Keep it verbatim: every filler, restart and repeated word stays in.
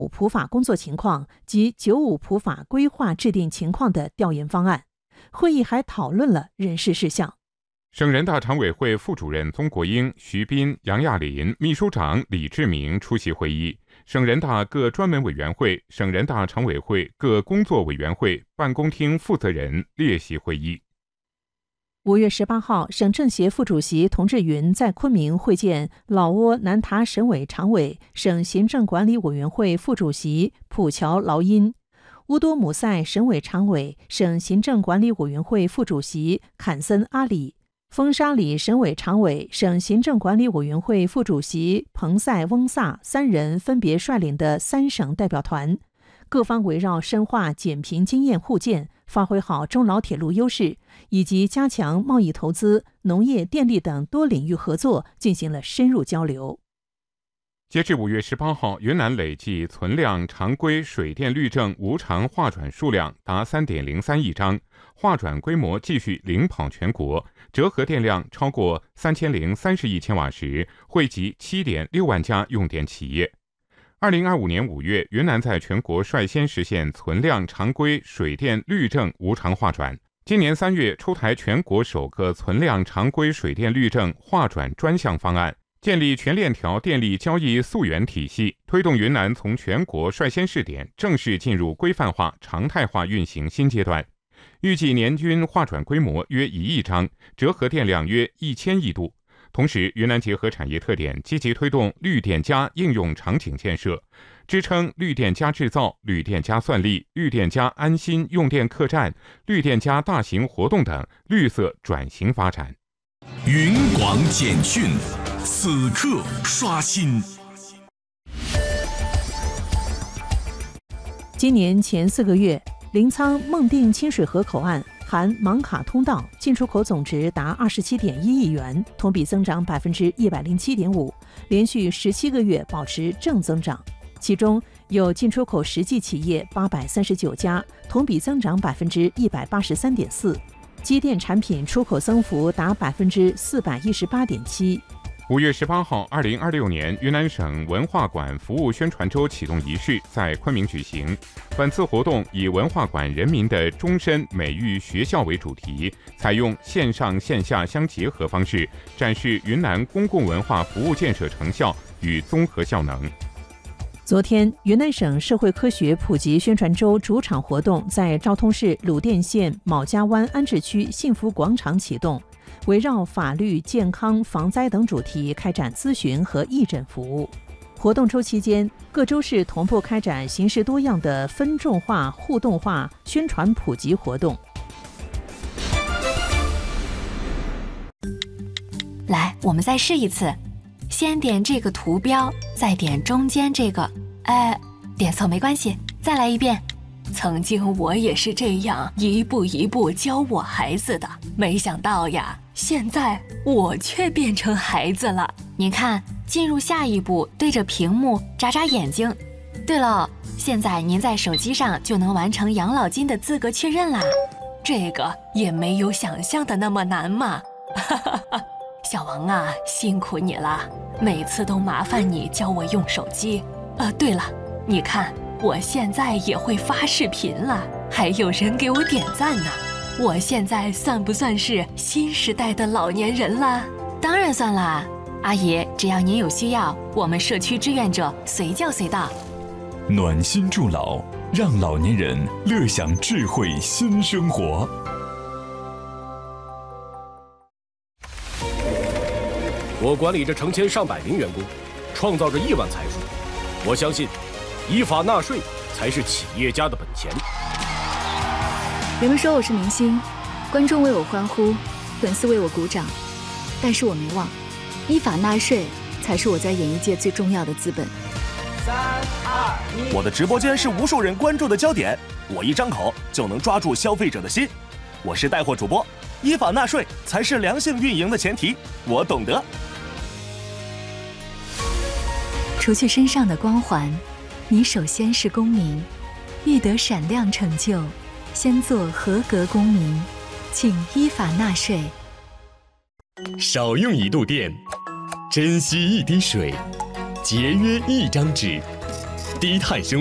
五普法工作情况及九五普法规划制定情况的调研方案。会议还讨论了人事事项。 省人大常委会副主任宗国英、徐斌、杨亚林、秘书长李志明出席会议。省人大各专门委员会、省人大常委会各工作委员会办公厅负责人列席会议。 五月十八号，省政协副主席童志云在昆明会见老挝南塔省委常委、省行政管理委员会副主席普乔劳因，乌多姆塞省委常委、省行政管理委员会副主席坎森阿里，风沙里省委常委、省行政管理委员会副主席彭塞翁萨三人分别率领的三省代表团，各方围绕深化减贫经验互鉴，发挥好中老铁路优势，以及加强贸易投资、农业、电力等多领域合作进行了深入交流。 截至五月十八号，云南累计存量常规水电绿证无偿划转数量达 三点零三亿张，划转规模继续领跑全国，折合电量超过三千零三十亿千瓦时，惠及 七点六万家用电企业。二零二五年五月，云南在全国率先实现存量常规水电绿证无偿划转。今年三月出台全国首个存量常规水电绿证划转专项方案，建立全链条电力交易溯源体系，推动云南从全国率先试点正式进入规范化、常态化运行新阶段。预计年均划转规模约一亿张，折合电量约一千亿度。同时，云南结合产业特点，积极推动绿电加应用场景建设，支撑绿电加制造、绿电加算力、绿电加安心用电客栈、绿电加大型活动等绿色转型发展。 云广简讯，此刻刷新。 今年前四个月，临沧孟定清水河口岸含芒卡通道进出口总值达二十七点一亿元，同比增长百分之一百零七点五，连续十七个月保持正增长。其中有进出口实际企业八百三十九家，同比增长百分之一百八十三点四，机电产品出口增幅达百分之四百一十八点七。 五月十八号，二零二六年云南省文化馆服务宣传周启动仪式在昆明举行。本次活动以文化馆人民的终身美育学校为主题，采用线上线下相结合方式，展示云南公共文化服务建设成效与综合效能。 昨天，云南省社会科学普及宣传周主场活动在昭通市鲁甸县卯家湾安置区幸福广场启动，围绕法律、健康、防灾等主题开展咨询和义诊服务。活动周期间，各州市同步开展形式多样的分众化、互动化宣传普及活动。 来，我们再试一次，先点这个图标，再点中间这个，哎，点错没关系，再来一遍。曾经我也是这样一步一步教我孩子的，没想到呀，现在我却变成孩子了。您看，进入下一步，对着屏幕眨眨眼睛。对了，现在您在手机上就能完成养老金的资格确认啦。这个也没有想象的那么难嘛。哈哈哈，小王啊，辛苦你了，每次都麻烦你教我用手机。呃，对了，你看。我现在也会发视频了，还有人给我点赞呢。我现在算不算是新时代的老年人了？当然算啦，阿姨，只要您有需要，我们社区志愿者随叫随到。 暖心助老，让老年人乐享智慧新生活。 我管理着成千上百名员工，创造着亿万财富。我相信依法纳税才是企业家的本钱。 人们说我是明星，观众为我欢呼，粉丝为我鼓掌，但是我没忘，依法纳税才是我在演艺界最重要的资本。 三二一， 我的直播间是无数人关注的焦点，我一张口就能抓住消费者的心。我是带货主播，依法纳税才是良性运营的前提，我懂得。 除去身上的光环，你首先是公民，欲得闪亮成就，先做合格公民，请依法纳税。 少用一度电，珍惜一滴水，节约一张纸。 低碳生